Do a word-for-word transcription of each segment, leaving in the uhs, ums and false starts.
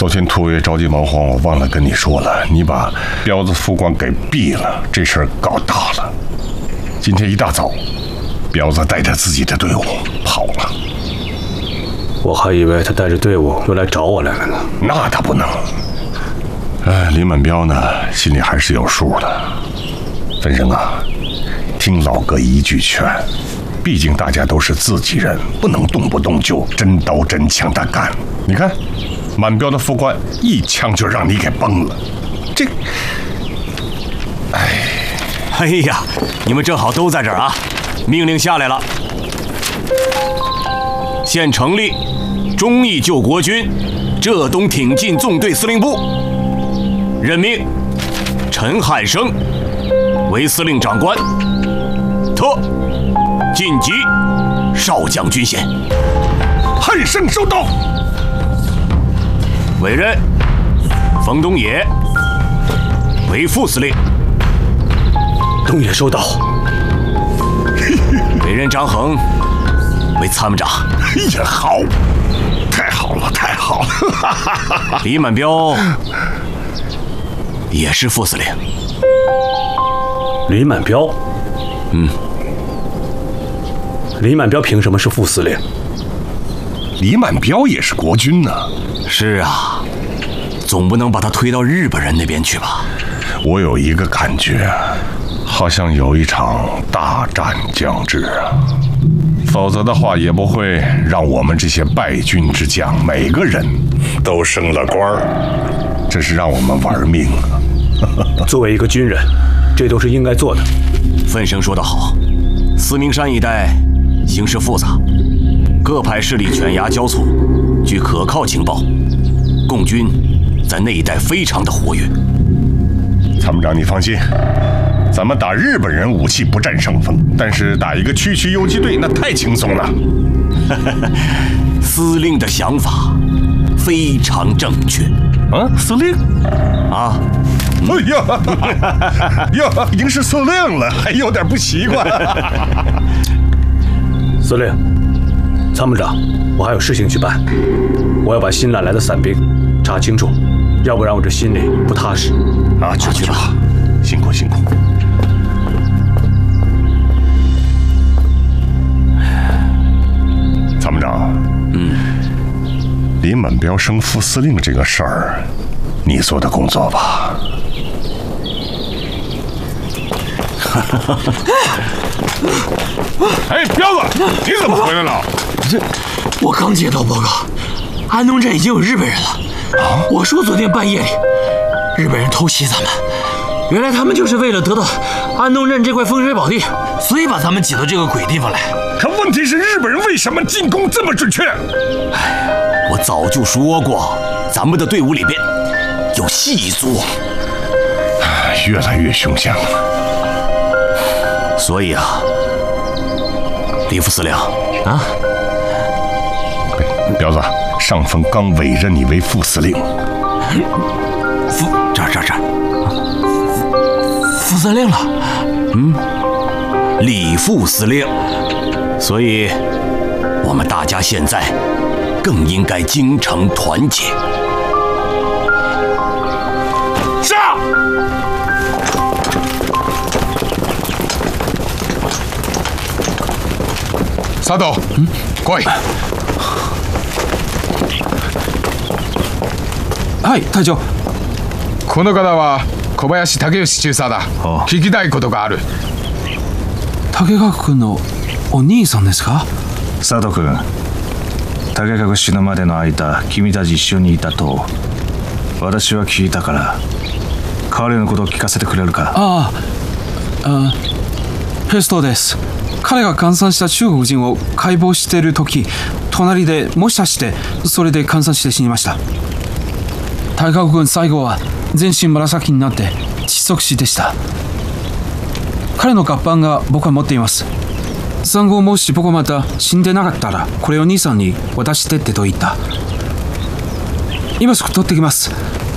昨天突围着急忙慌，我忘了跟你说了，你把彪子副官给毙了，这事儿搞大了。今天一大早，彪子带着自己的队伍跑了。 我还以为他带着队伍又来找我来了呢。 那他不能。哎，李满彪呢，心里还是有数的。分生啊，听老哥一句劝，毕竟大家都是自己人，不能动不动就真刀真枪的干。你看，满彪的副官一枪就让你给崩了，这，哎， 哎呀，你们正好都在这儿啊！命令下来了，现成立忠义救国军浙东挺进纵队司令部，任命陈汉生为司令长官，特晋级少将军衔。 汉生收到。 委任冯东野为副司令。 东野收到。 委任张衡为参谋长。 哎呀，好，太好了，太好了。 李满彪也是副司令。 李满彪？ 嗯。 李满彪凭什么是副司令？ 李满彪也是国军呢。 是啊，总不能把他推到日本人那边去吧？ 我有一个感觉，好像有一场大战将至啊。否则的话，也不会让我们这些败军之将每个人都升了官儿，这是让我们玩命啊！ 作为一个军人，这都是应该做的。 范生说得好，四明山一带形势复杂，各派势力犬牙交错。据可靠情报，共军在那一带非常的活跃。 参谋长，你放心。咱们打日本人武器不占上风，但是打一个区区游击队那太轻松了。 司令的想法非常正确。 啊，司令？ 啊？ 哎呀，呀，已经是司令了，还有点不习惯。 司令，参谋长，我还有事情去办，我要把新揽来的散兵查清楚，要不然我这心里不踏实。 啊，去去吧， 辛苦辛苦。参谋长， 嗯， 李满彪升副司令这个事儿，你做的工作吧？哎，彪子，你怎么回来了？ 这，我刚接到报告，安东镇已经有日本人了。啊！我说昨天半夜里，日本人偷袭咱们，原来他们就是为了得到安东镇这块风水宝地，所以把咱们挤到这个鬼地方来。 可问题是，日本人为什么进攻这么准确？ 哎，我早就说过，咱们的队伍里边有细作， 越来越凶险了。 所以啊，李副司令啊， 彪子，上峰刚委任你为副司令。 副这儿这儿这儿， 副司令了。 嗯，李副司令。所以，我们大家现在更应该精诚团结。 上！佐藤，嗯，来い。 はい、隊長。この方は小林武義中佐だ。聞きたいことがある。竹川君のお兄さんですか？ 佐藤君、竹川が死ぬまでの間、君たち一緒にいたと私は聞いたから、彼のことを聞かせてくれるか？ ああ、あ、ペストです。彼が感染した中国人を解剖している時、隣で模写して、それで感染して死にました。竹川君最後は全身紫になって窒息死でした。彼の合板が僕は持っています。産後もし僕がまた死んでなかったら、これを兄さんに渡してってと言った。今すぐ取ってきます。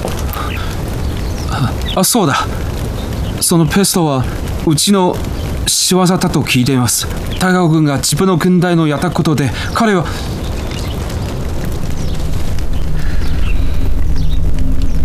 あ、そうだ。そのペストはうちの仕業だと聞いています。竹川君が自分の軍隊のやったことで、彼は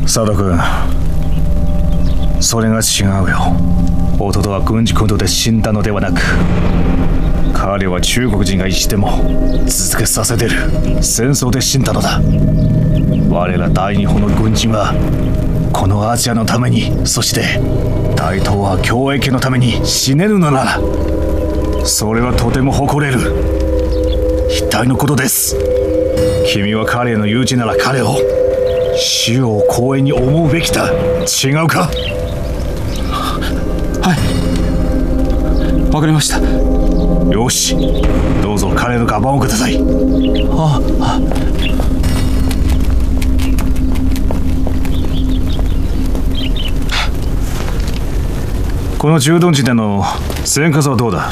佐渡君、それが違うよ。弟は軍事行動で死んだのではなく、彼は中国人が意地でも続けさせてる戦争で死んだのだ。我ら大日本の軍人はこのアジアのために、そして大東亜共栄圏のために死ねるのなら、それはとても誇れる一体のことです。君は彼の友人なら彼を死を光栄に思うべきだ。違うか？ はい、わかりました。 よし、どうぞ彼のカバンをください。 ああ。 この駐屯地での生活はどうだ？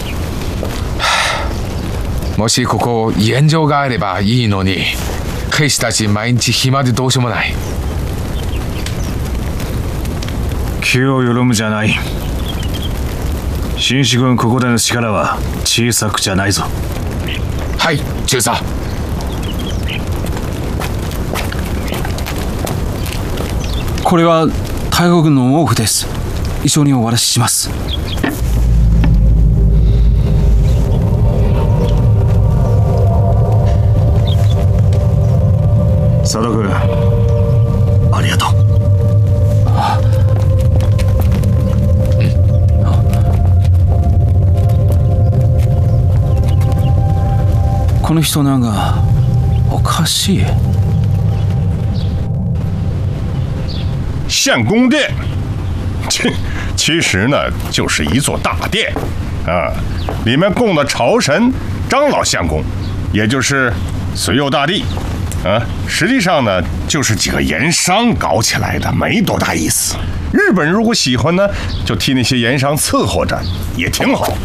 もしここ現状があればいいのに、兵士たち毎日暇でどうしようもない。 気を緩むじゃない。新士軍ここでの力は小さくじゃないぞ。 はい、中佐。 これは大国軍の毛布です。一緒にお渡しします。 佐渡君、ありがとう。 あ、この人なんかおかしい。 献宫殿，这其实呢就是一座大殿啊，里面供的朝神张老相公，也就是隋佑大帝啊，实际上呢就是几个盐商搞起来的，没多大意思。日本人如果喜欢呢，就替那些盐商伺候着，也挺好。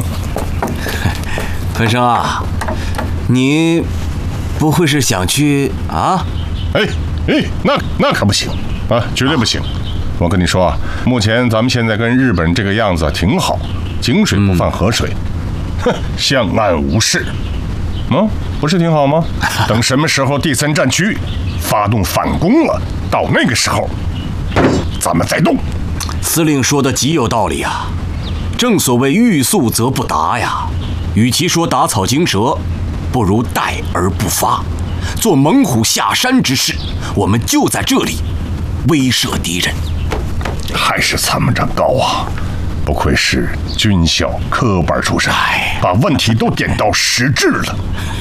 吞生啊，你不会是想去啊？ 哎哎，那那可不行啊，绝对不行！我跟你说啊，目前咱们现在跟日本这个样子挺好，井水不犯河水，哼、嗯，相安无事。嗯，不是挺好吗？等什么时候第三战区发动反攻了，到那个时候，咱们再动。 司令说的极有道理啊！正所谓欲速则不达呀，与其说打草惊蛇，不如待而不发，做猛虎下山之势。我们就在这里威慑敌人。 还是参谋长高啊！不愧是军校科班出身，把问题都点到实质了。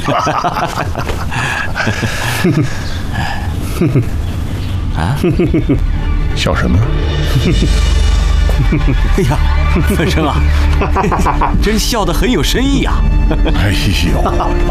啊？ 笑什么？ 哎呀，分生啊，真笑得很有深意啊！ 哎呦！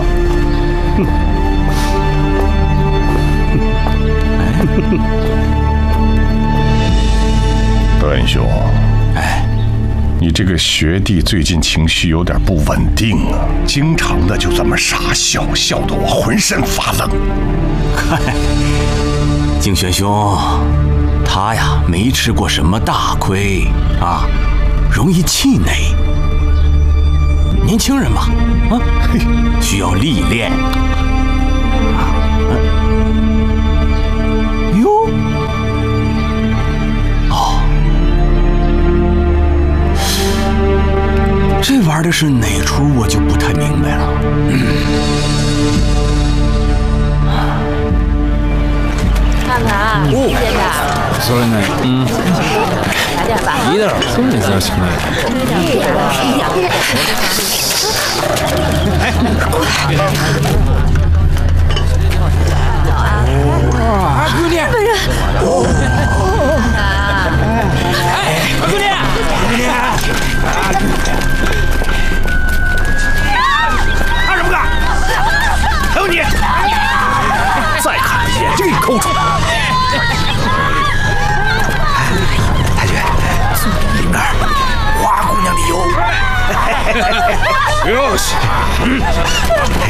段兄， 哎， 你这个学弟最近情绪有点不稳定啊，经常的就这么傻笑，笑得我浑身发冷。 嗨，敬玄兄，他呀没吃过什么大亏啊，容易气馁。年轻人嘛，啊，需要历练。哟，哦，这玩的是哪出？我就不太明白了。 看看，这边的。 それね、うん。 来点吧。 いいだろ。そんな珍しくない。 哎， 啊，姑娘。 本人。 哎，姑娘，姑娘。 看什么看？还有你！再看一眼这抠出。太君，里面花姑娘的油。哟西，嗯。